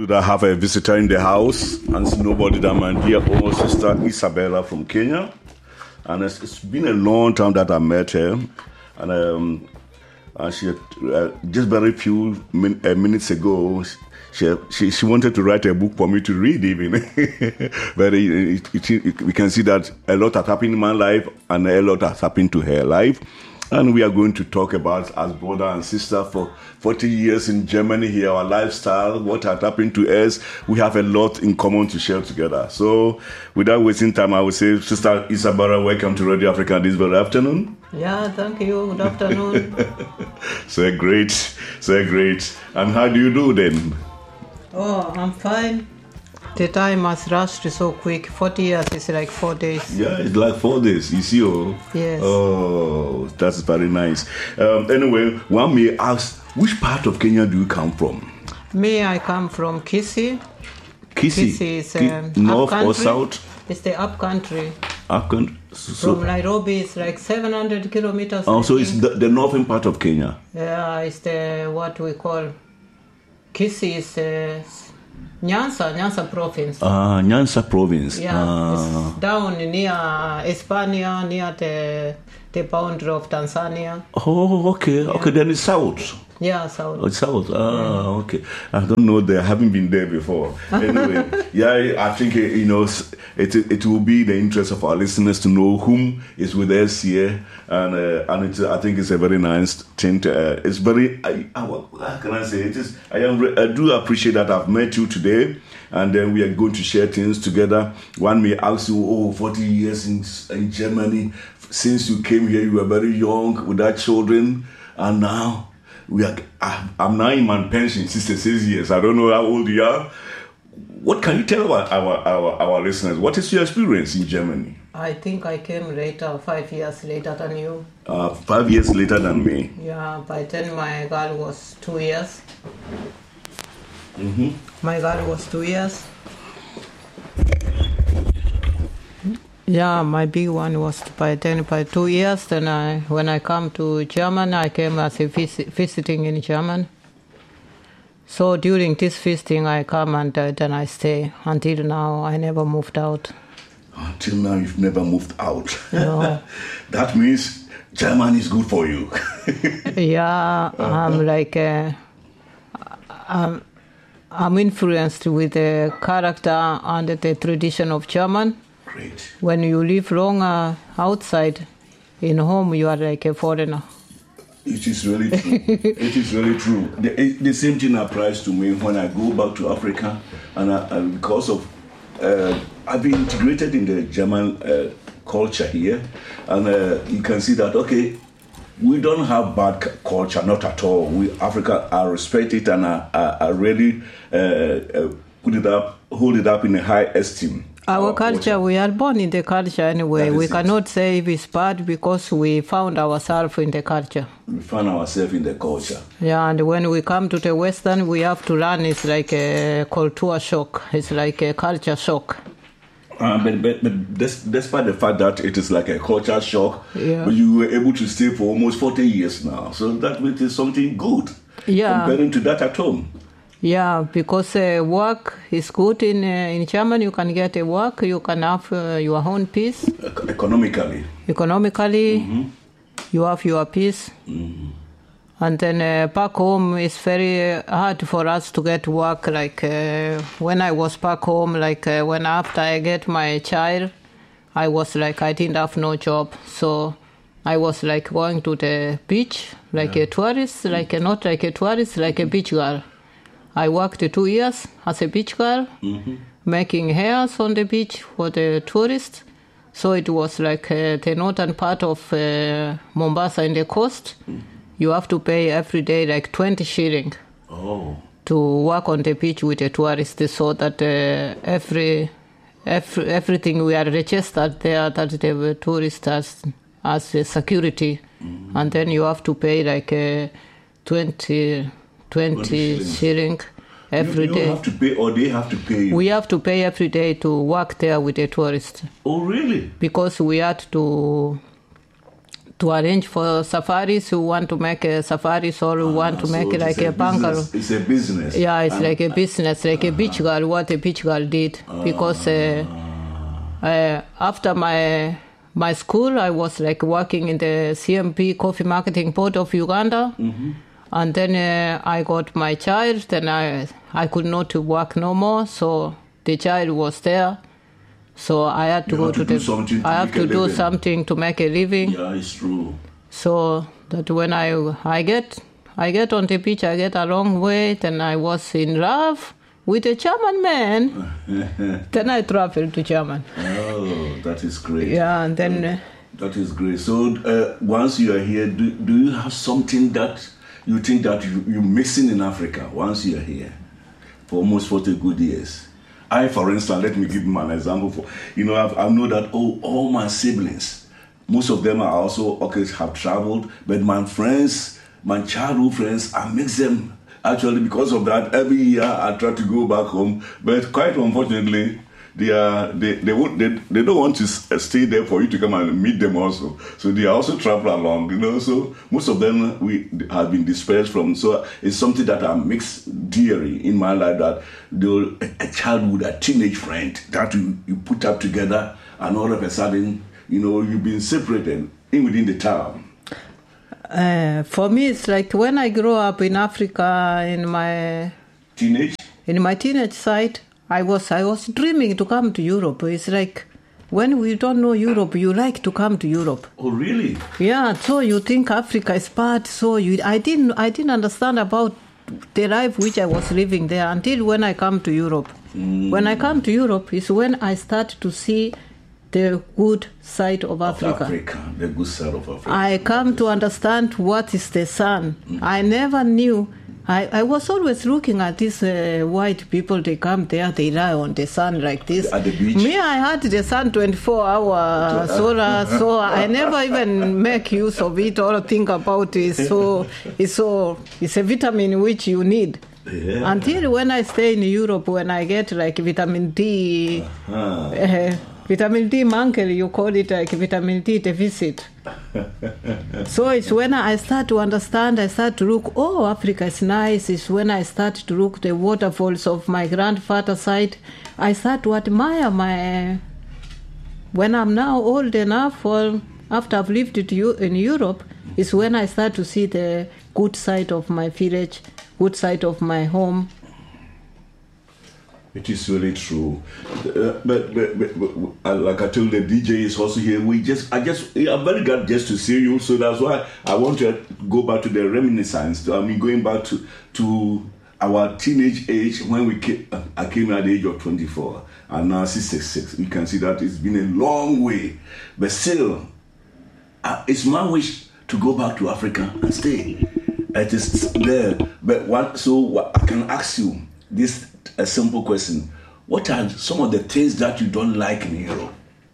good. I have a visitor in the house, and it's nobody than my dear old sister Isabella from Kenya. And it's been a long time that I met her, and she just very few minutes ago. She wanted to write a book for me to read, even. But we can see that a lot has happened in my life, and a lot has happened to her life. And we are going to talk about, as brother and sister, for 40 years in Germany here, our lifestyle, what had happened to us. We have a lot in common to share together. So, without wasting time, I would say, Sister Isabella, welcome to Radio Africa this very afternoon. Yeah, thank you. Good afternoon. So great, so great. And how do you do then? Oh, I'm fine. The time has rushed so quick. 40 years is like 4 days. Yeah, it's like 4 days. You see, oh? Yes. Oh, that's very nice. Anyway, one may ask, which part of Kenya do you come from? Me, I come from Kisii. Kisii? Kisii is north up or south? It's the up country. Up country? From Nairobi, it's like 700 kilometers. Oh, so it's the northern part of Kenya? Yeah, it's the what we call Kisii is Nyanza province. Nyanza province. Yeah, it's down near Espanya, near the boundary of Tanzania. Oh, okay. Yeah. Okay, then it's south. Yeah, south. Oh, it's south. Okay. I don't know. I haven't been there before. Anyway, yeah, I think it will be the interest of our listeners to know whom is with us here, and I think it's a very nice thing. It's very. How can I say it is? I do appreciate that I've met you today, and then we are going to share things together. One may ask you, 40 years in Germany. Since you came here, you were very young without children, and now. I'm now in my pension, 66 years. I don't know how old you are. What can you tell about our listeners? What is your experience in Germany? I think I came later, 5 years later than you. 5 years later than me. Yeah, by then my girl was 2 years. Mm-hmm. My girl was 2 years. Yeah, my big one was by 2 years. Then when I come to Germany, I came as a visiting in Germany. So during this visiting, I come and then I stay. Until now, I never moved out. Until now, you've never moved out. No. That means Germany is good for you. Yeah, I'm like, I'm influenced with the character and the tradition of German. Great. When you live long outside, in home, you are like a foreigner. It is really true. It is really true. The same thing applies to me when I go back to Africa, and because of I've been integrated in the German culture here, and you can see that we don't have bad culture, not at all. We Africa, I respect it, and I really hold it up in a high esteem. Our culture, we are born in the culture anyway. We cannot say if it's bad because we found ourselves in the culture. We found ourselves in the culture. Yeah, and when we come to the Western, we have to learn. It's like a culture shock. It's like a culture shock. But despite the fact that it is like a culture shock, yeah. But you were able to stay for almost 40 years now. So that is something good. Yeah. Comparing to that at home. Yeah, because work is good in Germany. You can get a work. You can have your own peace. Economically, mm-hmm. You have your peace. Mm-hmm. And then back home, it's very hard for us to get work. Like when I was back home, like when after I get my child, I was like, I didn't have no job. So I was like going to the beach, like a tourist, like not like a tourist, like a beach girl. I worked 2 years as a beach girl, mm-hmm. making hairs on the beach for the tourists. So it was like the northern part of Mombasa in the coast. Mm. You have to pay every day like 20 shilling to work on the beach with the tourists, so that everything we are registered there that the tourists as a security. Mm-hmm. And then you have to pay like 20 shilling every day. You have to pay, or they have to pay you? We have to pay every day to work there with the tourists. Oh, really? Because we had to to arrange for safaris who want to make a safaris or who want to make like a bungalow. It's a business. Yeah, it's like a business, like a beach girl, what a beach girl did. Because after my school, I was like working in the CMP Coffee Marketing Board of Uganda. Mm-hmm. And then I got my child, then I could not work no more, so the child was there. So I had to I have to do something to make a living. Yeah, it's true. So that when I get on the beach, I get a long way, then I was in love with a German man. Then I traveled to Germany. Oh, that is great. Yeah, and then... that is great. So once you are here, do you have something that you think that you're missing in Africa once you are here for almost 40 good years? I, for instance, let me give you an example. I know that all my siblings, most of them are also have traveled, but my friends, my childhood friends, I miss them. Actually, because of that, every year I try to go back home, but quite unfortunately, they don't want to stay there for you to come and meet them also. So they also travel along, So most of them we have been dispersed from. So it's something that I mix dearly in my life, that a childhood, a teenage friend that you put up together, and all of a sudden, you've been separated within the town. For me, it's like when I grew up in Africa in my teenage side, I was dreaming to come to Europe. It's like when we don't know Europe, you like to come to Europe. Oh, really? Yeah. So you think Africa is bad. So I didn't understand about the life which I was living there until when I come to Europe. When I come to Europe is when I start to see the good side of Africa. The good side of Africa. I come to understand what is the sun. I never knew. I was always looking at these white people. They come there, they lie on the sun like this. At the beach? Me, I had the sun 24-hour solar, so I never even make use of it or think about it. So it's a vitamin which you need. Yeah. Until when I stay in Europe, when I get like vitamin D, vitamin D mantle, you call it like vitamin D deficit. So it's when I start to understand, I start to look, Africa is nice. It's when I start to look the waterfalls of my grandfather's side. I start to admire when I'm now old enough, or after I've lived in Europe, is when I start to see the good side of my village, good side of my home. It is really true, but like I told the DJ is also here. I'm very glad just to see you. So that's why I want to go back to the reminiscence. I mean, going back to our teenage age when I came at the age of 24, and now 66. You can see that it's been a long way, but still, it's my wish to go back to Africa and stay. It is there, but I can ask you this. A simple question. What are some of the things that you don't like in Europe?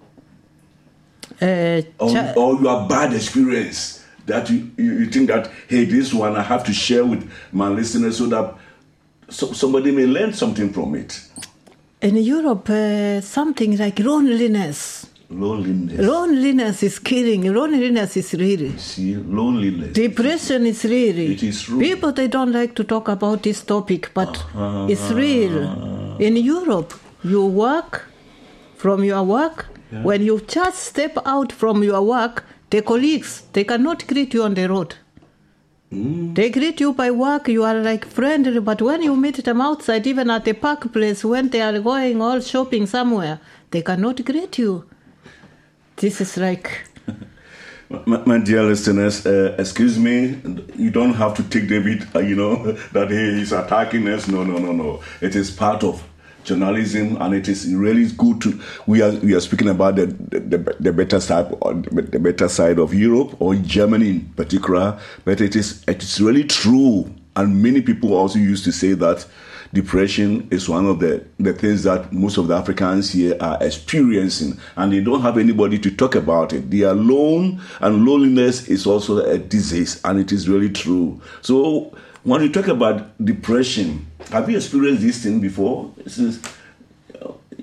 Or your bad experience that you think that, hey, this one I have to share with my listeners so that somebody may learn something from it? In Europe, something like loneliness. Loneliness is killing. Loneliness is really. See, loneliness. Depression is really. It is true. People, they don't like to talk about this topic, but it's real. In Europe, you work from your work. Yeah. When you just step out from your work, the colleagues, they cannot greet you on the road. They greet you by work, you are like friendly, but when you meet them outside, even at the park place, when they are going all shopping somewhere, they cannot greet you. This is like... My dear listeners, excuse me, you don't have to take David, that he's attacking us. No. It is part of journalism, and it is really good to... We are speaking about the better side, or the better side of Europe, or Germany in particular, but it is really true, and many people also used to say that depression is one of the things that most of the Africans here are experiencing, and they don't have anybody to talk about it. They are alone, and loneliness is also a disease, and it is really true. So when you talk about depression, have you experienced this thing before?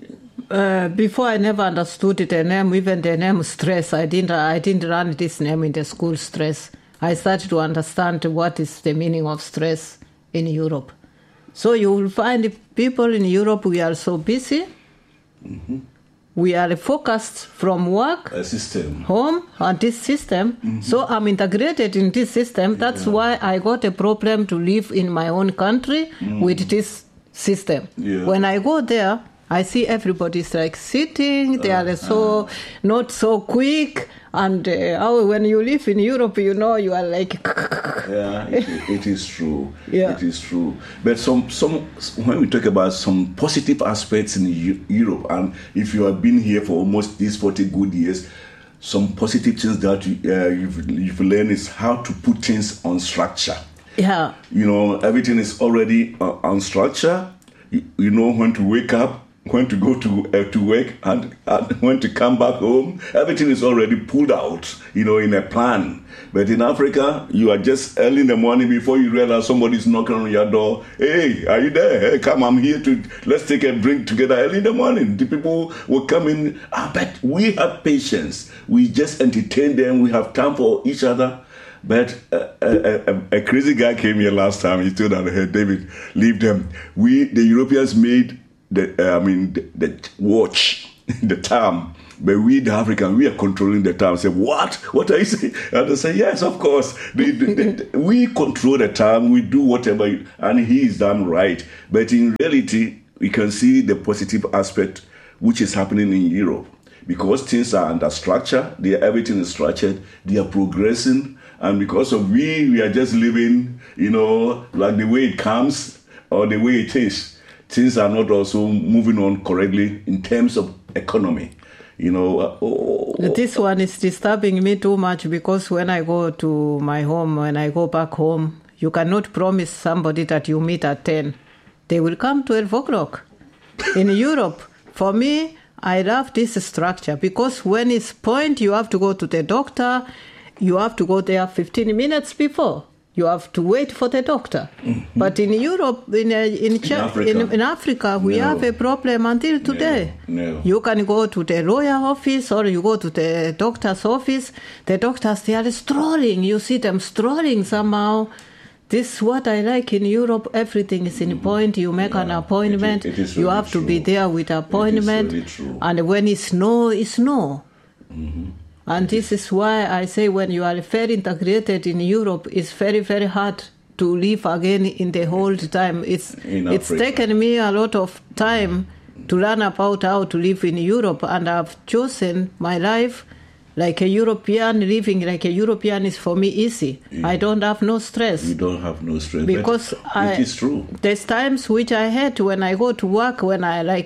Before I never understood the name, even the name stress. I didn't run this name in the school, stress. I started to understand what is the meaning of stress in Europe. So you will find people in Europe, we are so busy. Mm-hmm. We are focused from work, home, on this system. Mm-hmm. So I'm integrated in this system. That's why I got a problem to live in my own country with this system. Yeah. When I go there, I see everybody's like sitting. They are so not so quick. And when you live in Europe, you know, you are like... Yeah, it is true. Yeah. It is true. But some when we talk about some positive aspects in Europe, and if you have been here for almost these 40 good years, some positive things that you've learned is how to put things on structure. Yeah. You know, everything is already on structure. You know when to wake up, when to go to work, and when to come back home. Everything is already pulled out, you know, in a plan. But in Africa, you are just early in the morning before you realize somebody's knocking on your door. Hey, are you there? Hey, come, I'm here let's take a drink together early in the morning. The people will come in. But we have patience. We just entertain them. We have time for each other. But a crazy guy came here last time. He told that, hey, David, leave them. The Europeans made the watch, the time. But we, the Africans, we are controlling the time. Say, what? What are you saying? And they say, yes, of course. We control the time. We do whatever. And he is done right. But in reality, we can see the positive aspect which is happening in Europe. Because things are under structure. Everything is structured. They are progressing. And because of we are just living, you know, like the way it comes or the way it is. Things are not also moving on correctly in terms of economy. You know, this one is disturbing me too much because when I go to my home, when I go back home, you cannot promise somebody that you meet at 10. They will come 12 o'clock. In Europe, for me, I love this structure because when it's point, you have to go to the doctor, you have to go there 15 minutes before. You have to wait for the doctor. Mm-hmm. But in Europe, in Africa, we have a problem until today. No. You can go to the lawyer office or you go to the doctor's office. The doctors, they are strolling. You see them strolling somehow. This is what I like in Europe. Everything is in point. You make an appointment. It is really you have to be there with appointment. It is really true. And when it's no, it's no. Mm-hmm. And this is why I say when you are very integrated in Europe, it's very, very hard to live again in the whole time. It's taken me a lot of time to learn about how to live in Europe, and I've chosen my life like a European. Living like a European is for me easy. Yeah. I don't have no stress. You don't have no stress. Because it is true. There's times which I had when I go to work, when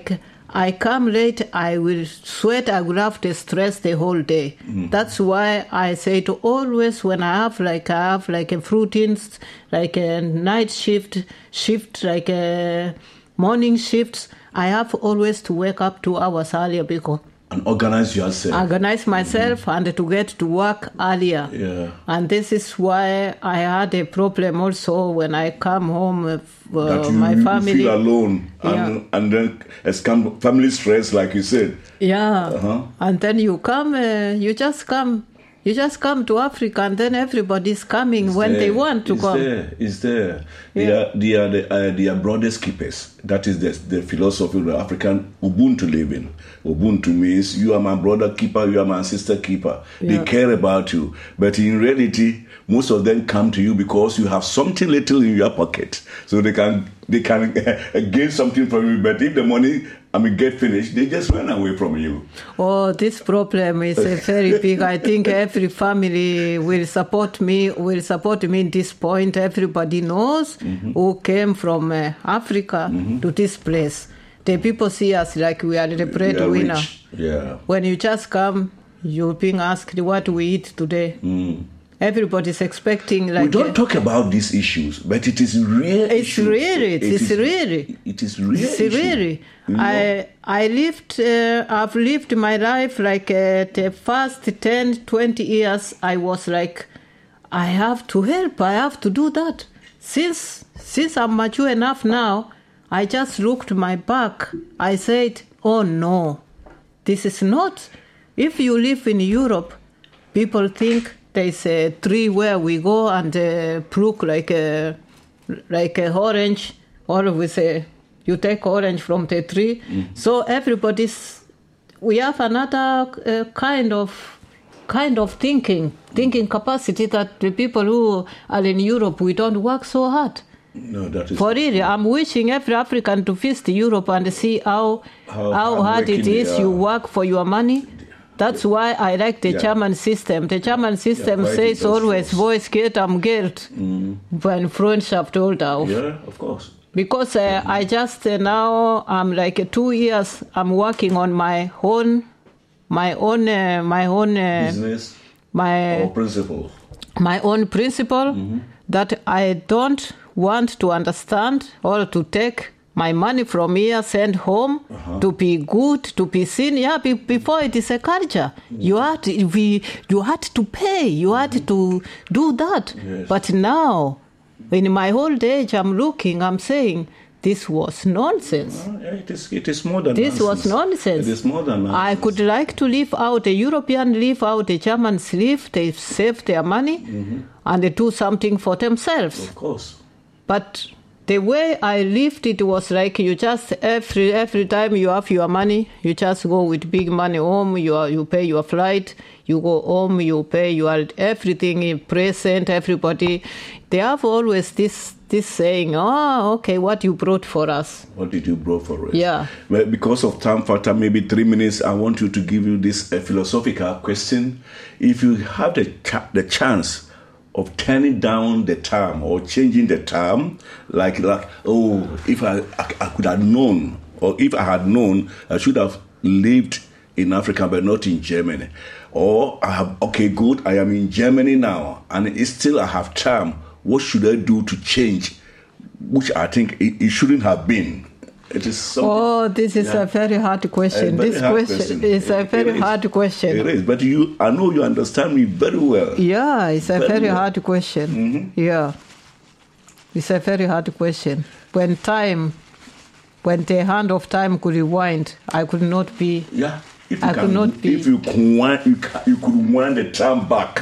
I come late, I will sweat, I will have the stress the whole day. Mm. That's why I say to always when I have like a routines, like a night shift, like a morning shifts, I have always to wake up 2 hours earlier because and organize yourself. Organize myself and to get to work earlier. Yeah. And this is why I had a problem also when I come home. My family. You feel alone. Yeah. And then it's family stress, like you said. Yeah. Uh-huh. And then you come, you just come to Africa, and then everybody's coming they want to come. It's there. Yeah. They are brothers keepers. That is the philosophy of the African Ubuntu living. Ubuntu means you are my brother keeper, you are my sister keeper. Yeah. They care about you. But in reality, most of them come to you because you have something little in your pocket. So they can gain something from you. But if the money get finished, they just run away from you. Oh, this problem is very big. I think every family will support me in this point. Everybody knows who came from Africa to this place. The people see us like we are the breadwinner. Yeah. When you just come, you're being asked what we eat today. Mm. Everybody's expecting like... We don't talk about these issues, but it is real. It is really. I've lived my life like the first 10, 20 years, I was like, I have to help, I have to do that. Since I'm mature enough now, I just looked my back. I said, oh no, this is not. If you live in Europe, people think there's a tree where we go and pluck like a orange, or you take orange from the tree. So we have another kind of thinking capacity that the people who are in Europe, we don't work so hard. No, that is for real. I'm wishing every African to visit Europe and see how hard it is. You work for your money. That's why I like the German system. The German system says always, "Voice geht am Geld," when Freundschaft holt auf. Yeah, of course. Because I just now I'm like 2 years. I'm working on my own Business or principle. My own principle that I don't want to understand or to take my money from here, send home, to be good, to be seen. Yeah, before it is a culture. You had to pay, you had to do that. Yes. But now, in my old age, I'm saying, this was nonsense. It is more than this nonsense. Was nonsense. It is more than nonsense. I could like to live out, the European live out, the Germans live, they save their money, and they do something for themselves. Of course. But the way I lived, it was like you just, every time you have your money, you just go with big money home, you pay your flight, you go home, you pay your everything in present, everybody. They have always this saying, oh, okay, what you brought for us. What did you brought for us? Yeah. Well, because of time factor, maybe 3 minutes, I want you to give you this philosophical question. If you have the chance of turning down the term or changing the term, like if I could have known, or if I had known, I should have lived in Africa but not in Germany. Or I am in Germany now and it's still I have term. What should I do to change? Which I think it shouldn't have been. It is something. Oh, this is a very hard question. This question is a very hard question. It is, but I know you understand me very well. Yeah, it's a very hard question. Yeah, it's a very hard question. When the hand of time could rewind, I could not be. Yeah. If you could wind the time back.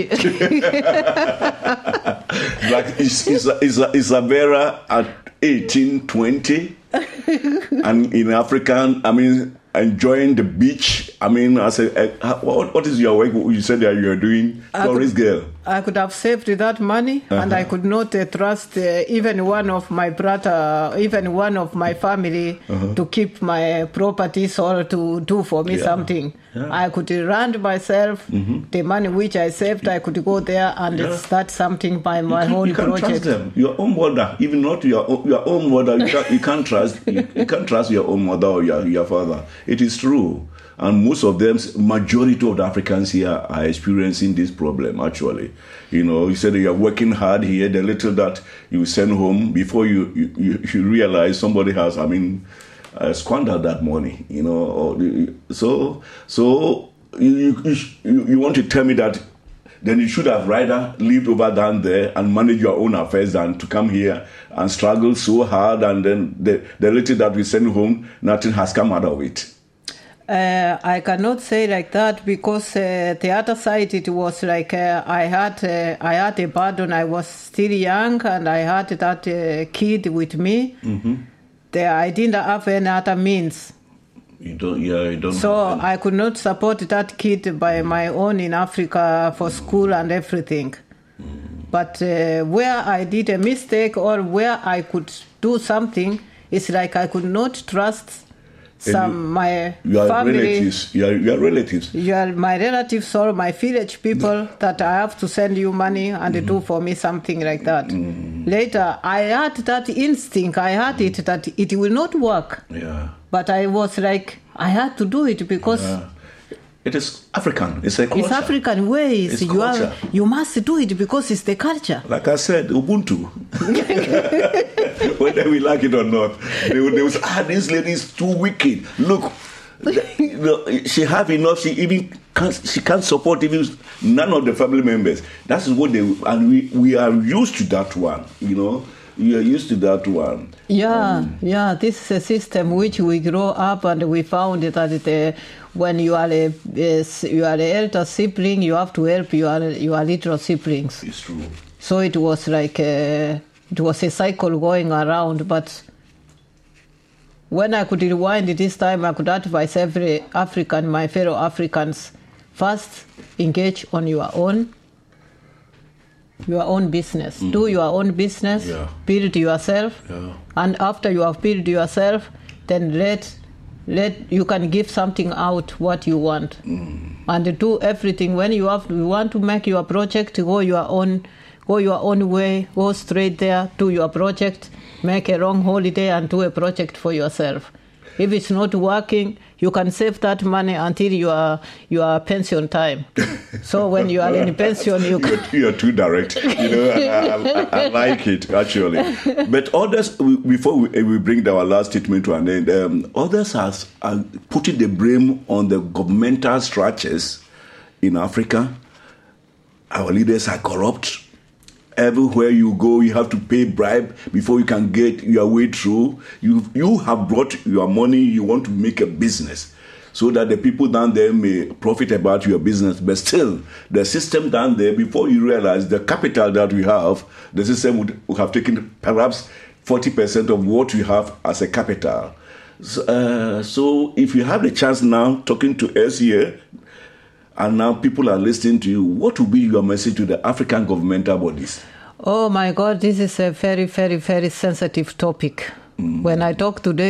Like Isabella at 1820, and in African, enjoying the beach. I said, what is your work? You said that you are doing tourist girl. I could have saved that money, and I could not trust even one of my brother, even one of my family to keep my properties or to do for me something. Yeah. I could run myself. The money which I saved, I could go there and start something by my own project. You can't trust them. Your own mother, even not your own mother, you can't trust. You can't trust your own mother or your father. It is true. And most of them, majority of the Africans here are experiencing this problem, actually. You said that you're working hard here, the little that you send home, before you realize somebody has, squandered that money, So you want to tell me that then you should have rather lived over down there and manage your own affairs than to come here and struggle so hard, and then the little that we send home, nothing has come out of it. I cannot say like that, because the other side, it was like I had a burden. I was still young, and I had that kid with me. I didn't have any other means. You don't. So I could not support that kid by my own in Africa for school and everything. But where I did a mistake or where I could do something, it's like I could not trust my family. Your relatives. You are my relatives or my village people that I have to send you money and they do for me something like that. Later, I had that instinct. I had it that it will not work. Yeah. But I was like, I had to do it because it is African. It's a culture. It's African ways. You must do it because it's the culture. Like I said, Ubuntu. Whether we like it or not, they will say, this lady is too wicked. Look, she have enough. She can't support even none of the family members. That is what and we are used to that one. you are used to that one. Yeah, this is a system which we grow up and we found that when you are an elder sibling, you have to help your little siblings. It's true. So it was like it was a cycle going around. But when I could rewind this time, I could advise every African, my fellow Africans, first engage on your own business. Do your own business, build yourself, and after you have built yourself, then let you can give something out what you want, and do everything. When you want to make your project, go your own way, go straight there, do your project, make a long holiday and do a project for yourself. If it's not working, you can save that money until your pension time. So when you are in pension, you are too direct. I like it, actually. But others, before we bring our last statement to an end, others are putting the blame on the governmental structures in Africa. Our leaders are corrupt. Everywhere you go, you have to pay bribe before you can get your way through. You have brought your money, you want to make a business so that the people down there may profit about your business. But still, the system down there, before you realize the capital that we have, the system would have taken perhaps 40% of what we have as a capital. So if you have the chance now, talking to us here, and now people are listening to you, what will be your message to the African governmental bodies? Oh my God, this is a very, very, very sensitive topic. When I talk today